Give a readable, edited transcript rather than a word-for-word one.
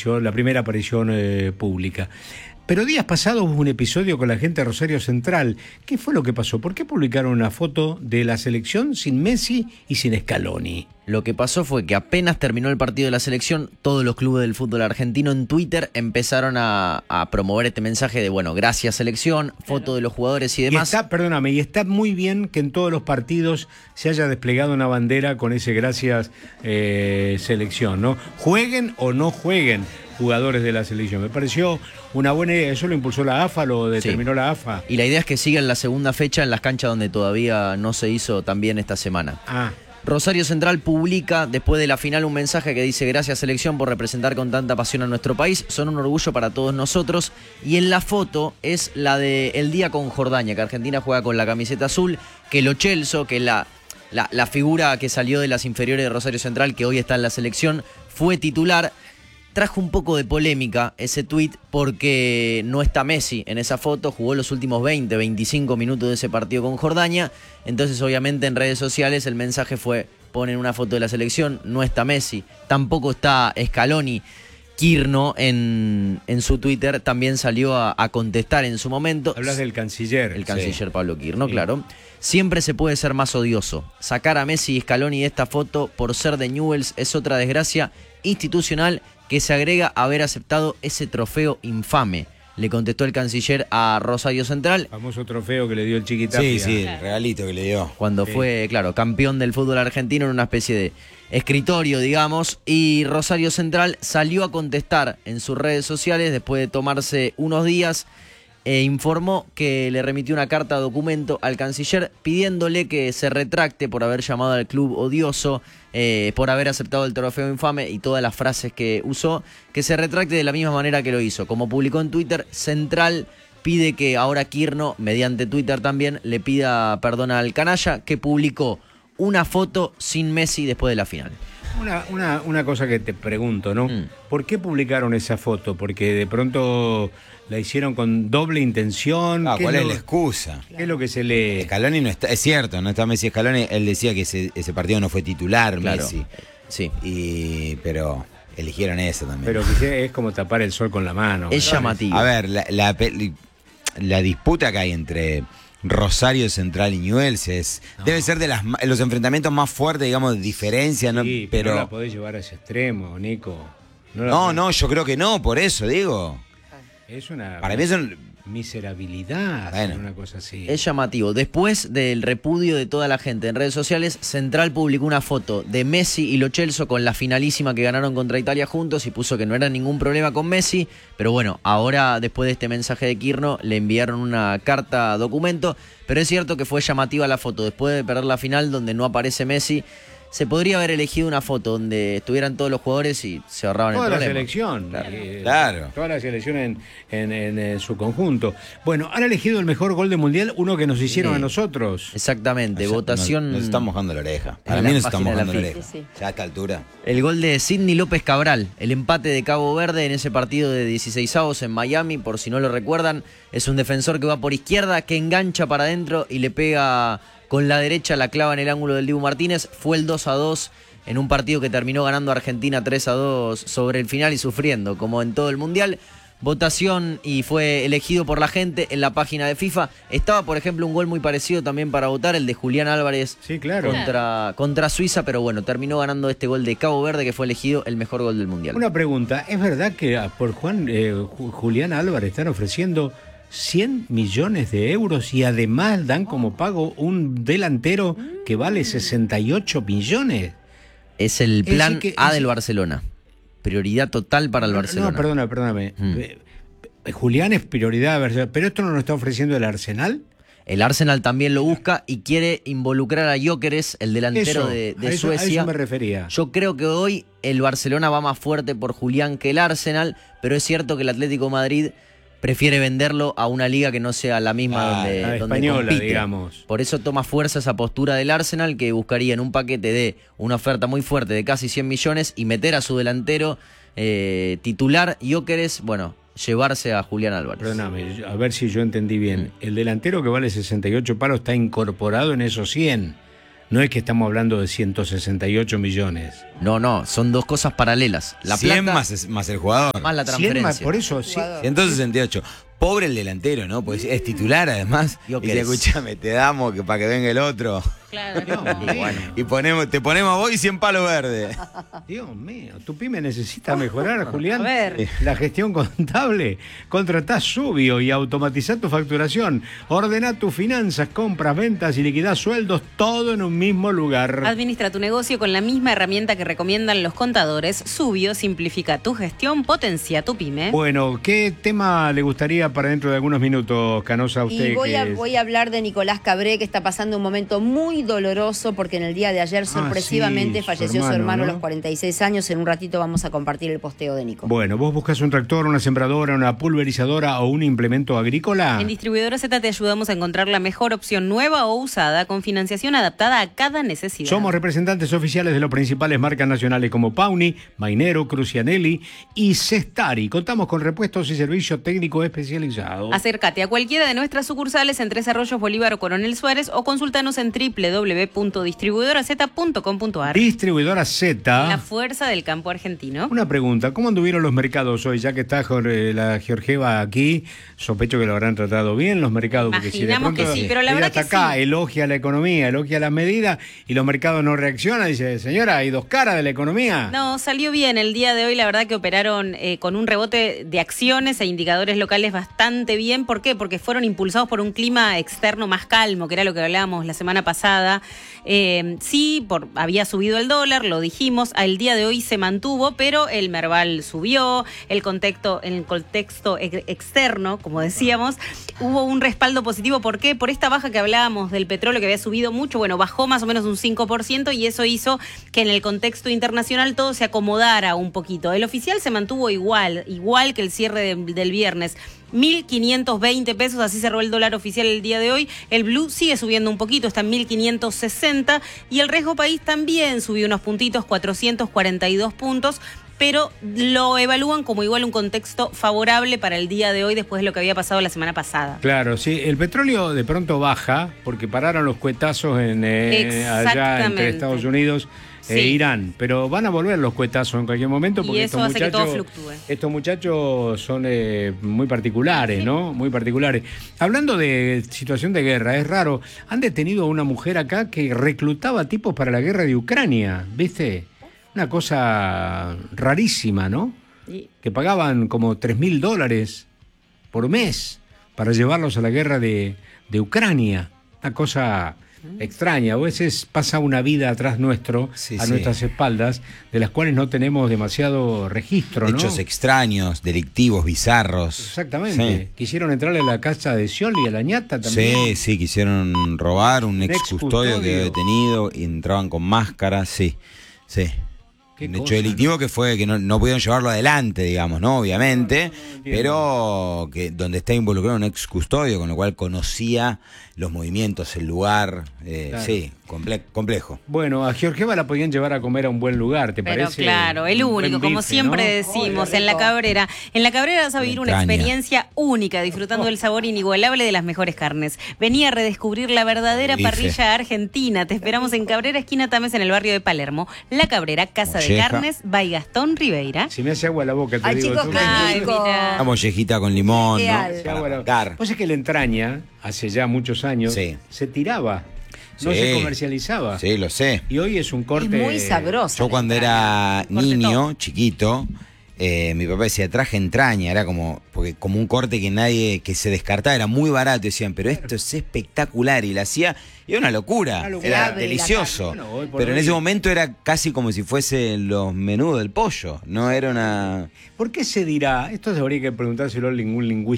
la primera aparición pública. Pero días pasados hubo un episodio con la gente de Rosario Central. ¿Qué fue lo que pasó? ¿Por qué publicaron una foto de la selección sin Messi y sin Scaloni? Lo que pasó fue que apenas terminó el partido de la selección, todos los clubes del fútbol argentino en Twitter empezaron a promover este mensaje de, bueno, gracias selección, foto de los jugadores y demás. Y está muy bien que en todos los partidos se haya desplegado una bandera con ese gracias selección, ¿no? Jueguen o no jueguen jugadores de la selección. Me pareció una buena idea. Eso lo impulsó la AFA, lo determinó la AFA. Y la idea es que siga en la segunda fecha en las canchas donde todavía no se hizo también esta semana. Rosario Central publica después de la final un mensaje que dice: gracias selección por representar con tanta pasión a nuestro país, son un orgullo para todos nosotros. Y en la foto es la de el día con Jordania, que Argentina juega con la camiseta azul, que Lo Celso, que es la figura que salió de las inferiores de Rosario Central, que hoy está en la selección, fue titular. Trajo un poco de polémica ese tuit porque no está Messi en esa foto, jugó los últimos 25 minutos de ese partido con Jordania, entonces obviamente en redes sociales el mensaje fue: ponen una foto de la selección, no está Messi, tampoco está Scaloni. Quirno en su Twitter también salió a contestar en su momento. Hablas del canciller. El canciller Pablo Quirno, claro. Siempre se puede ser más odioso. Sacar a Messi y Scaloni de esta foto por ser de Newell's es otra desgracia institucional que se agrega a haber aceptado ese trofeo infame. Le contestó el canciller a Rosario Central. Famoso trofeo que le dio el Chiquitapia. Sí, el regalito que le dio. Cuando fue, claro, campeón del fútbol argentino en una especie de escritorio, digamos. Y Rosario Central salió a contestar en sus redes sociales después de tomarse unos días. Informó que le remitió una carta documento al canciller pidiéndole que se retracte por haber llamado al club odioso, por haber aceptado el trofeo infame y todas las frases que usó, que se retracte de la misma manera que lo hizo. Como publicó en Twitter, Central pide que ahora Quirno, mediante Twitter también, le pida perdón al canalla, que publicó una foto sin Messi después de la final. Una cosa que te pregunto, ¿no? ¿Por qué publicaron esa foto? Porque de pronto la hicieron con doble intención. ¿Cuál es la excusa? ¿Qué es lo que se lee? Scaloni no está, es cierto, no está Messi Scaloni. Él decía que ese partido no fue titular, claro. Messi. Sí. Pero eligieron eso también. Pero quizás es como tapar el sol con la mano. Es llamativo. A ver, la disputa que hay entre Rosario Central y Newell's debe ser de los enfrentamientos más fuertes, digamos, de diferencia, ¿no? Sí, pero no la podés llevar a ese extremo, Nico. No, yo creo que no, por eso digo. Es una para mí es miserabilidad, una cosa así. Es llamativo. Después del repudio de toda la gente en redes sociales, Central publicó una foto de Messi y Lo Celso con la finalísima que ganaron contra Italia juntos y puso que no era ningún problema con Messi, pero bueno, ahora después de este mensaje de Quirno le enviaron una carta documento, pero es cierto que fue llamativa la foto. Después de perder la final donde no aparece Messi, se podría haber elegido una foto donde estuvieran todos los jugadores y se ahorraban el problema. Toda la selección. Claro. Toda la selección en su conjunto. Bueno, han elegido el mejor gol del Mundial, uno que nos hicieron a nosotros. Exactamente, votación. Nos están mojando la oreja. Para mí nos están mojando la oreja. Ya a esta altura. El gol de Sidney López Cabral, el empate de Cabo Verde en ese partido de 16avos en Miami, por si no lo recuerdan, es un defensor que va por izquierda, que engancha para adentro y le pega con la derecha, la clava en el ángulo del Dibu Martínez. Fue el 2-2 en un partido que terminó ganando Argentina 3-2 sobre el final y sufriendo, como en todo el Mundial. Votación y fue elegido por la gente en la página de FIFA. Estaba, por ejemplo, un gol muy parecido también para votar, el de Julián Álvarez contra Suiza, pero bueno, terminó ganando este gol de Cabo Verde, que fue elegido el mejor gol del Mundial. Una pregunta, ¿es verdad que por Julián Álvarez están ofreciendo 100 millones de euros y además dan como pago un delantero que vale 68 millones? Es el plan A del Barcelona. Prioridad total para el Barcelona. No, perdóname. Julián es prioridad, pero esto no lo está ofreciendo el Arsenal. El Arsenal también lo busca y quiere involucrar a Gyökeres, el delantero de Suecia. A eso me refería. Yo creo que hoy el Barcelona va más fuerte por Julián que el Arsenal, pero es cierto que el Atlético de Madrid prefiere venderlo a una liga que no sea la misma donde española, compite. Digamos. Por eso toma fuerza esa postura del Arsenal, que buscaría en un paquete de una oferta muy fuerte de casi 100 millones y meter a su delantero titular, Gyökeres, llevarse a Julián Álvarez. Perdóname, a ver si yo entendí bien. El delantero que vale 68 palos está incorporado en esos 100. No es que estamos hablando de 168 millones. No, son dos cosas paralelas. La 100 plata más el jugador. más la 100 transferencia. más, por eso, sí. 168. Pobre el delantero, ¿no? Pues es titular además. Digo, Y ¿qué dice, es? escúchame, te damos que para que venga el otro. Claro, Y te ponemos a vos y 100 palos verdes. Dios mío, tu pyme necesita mejorar, Julián. A ver. La gestión contable. Contratá Subio y automatizá tu facturación. Ordená tus finanzas, compras, ventas y liquidá sueldos, todo en un mismo lugar. Administra tu negocio con la misma herramienta que recomiendan los contadores. Subio simplifica tu gestión, potencia tu pyme. Bueno, ¿qué tema le gustaría para dentro de algunos minutos, Canosa, a usted? Y voy a hablar de Nicolás Cabré, que está pasando un momento muy doloroso porque en el día de ayer sorpresivamente sí, falleció su hermano a ¿no? los 46 años. En un ratito vamos a compartir el posteo de Nico. Bueno, vos buscas un tractor, una sembradora, una pulverizadora o un implemento agrícola. En Distribuidora Z te ayudamos a encontrar la mejor opción nueva o usada con financiación adaptada a cada necesidad. Somos representantes oficiales de las principales marcas nacionales como Pauni, Mainero, Crucianelli y Cestari. Contamos con repuestos y servicio técnico especializado. Acércate a cualquiera de nuestras sucursales en Tres Arroyos, Bolívar o Coronel Suárez o consultanos en www.distribuidoraz.com.ar. Distribuidora Z. La fuerza del campo argentino. Una pregunta, ¿cómo anduvieron los mercados hoy? Ya que está la Georgieva aquí, sospecho que lo habrán tratado bien los mercados. Porque Imaginamos que sí, pero la verdad hasta que acá sí. elogia la economía, elogia las medidas y los mercados no reaccionan. Dice, señora, hay dos caras de la economía. No, salió bien el día de hoy, la verdad que operaron con un rebote de acciones e indicadores locales bastante bien. ¿Por qué? Porque fueron impulsados por un clima externo más calmo, que era lo que hablábamos la semana pasada. Había subido el dólar, lo dijimos, al día de hoy se mantuvo, pero el Merval subió, en el contexto externo, como decíamos, hubo un respaldo positivo. ¿Por qué? Por esta baja que hablábamos del petróleo que había subido mucho, bueno, bajó más o menos un 5% y eso hizo que en el contexto internacional todo se acomodara un poquito. El oficial se mantuvo igual que el cierre del viernes. 1.520 pesos, así cerró el dólar oficial el día de hoy. El blue sigue subiendo un poquito, está en 1.560 y el riesgo país también subió unos puntitos, 442 puntos, pero lo evalúan como igual un contexto favorable para el día de hoy después de lo que había pasado la semana pasada. Claro, sí, el petróleo de pronto baja porque pararon los cuetazos allá entre Estados Unidos e Irán, pero van a volver los cuetazos en cualquier momento porque y eso hace que todo fluctúe. Estos muchachos son muy particulares, sí. ¿No? Muy particulares. Hablando de situación de guerra, es raro, han detenido a una mujer acá que reclutaba tipos para la guerra de Ucrania, ¿viste? Una cosa rarísima, ¿no? Que pagaban como $3.000 por mes para llevarlos a la guerra de Ucrania. Una cosa extraña. A veces pasa una vida atrás nuestro, nuestras espaldas, de las cuales no tenemos demasiado registro, ¿no? Hechos extraños, delictivos, bizarros. Exactamente. Sí. Quisieron entrarle a la casa de Scioli, a la ñata también. Sí, quisieron robar un ex custodio que había detenido y entraban con máscara, sí. Un hecho delictivo, ¿no? Que fue que no pudieron llevarlo adelante, digamos, ¿no? Obviamente, pero que donde está involucrado un ex custodio, con lo cual conocía los movimientos, el lugar, claro. Sí, complejo. Bueno, a Georgieva la podían llevar a comer a un buen lugar, ¿te parece? Pero claro, el único, como bife, siempre, ¿no? Decimos, en La Cabrera. En La Cabrera vas a vivir una experiencia única, disfrutando del sabor inigualable de las mejores carnes. Vení a redescubrir la verdadera parrilla argentina. Te esperamos en Cabrera, esquina Tames, en el barrio de Palermo. La Cabrera, Casa de Carnes, by Gastón Ribeira. Si me hace agua la boca, te ay, digo. Chicos, mira. Una mollejita con limón, ¿no? Pues es que la entraña, hace ya muchos años, se tiraba. No se comercializaba. Sí, lo sé. Y hoy es un corte... Es muy sabroso. Yo cuando era niño, chiquito, mi papá decía, traje entraña, era como un corte que se descartaba, era muy barato, decían, pero esto es espectacular, y la hacía, y era una locura. Era delicioso, bueno, pero en ese momento era casi como si fuese los menús del pollo, no era una... ¿Por qué se dirá? Esto habría que preguntárselo a ningún lingüista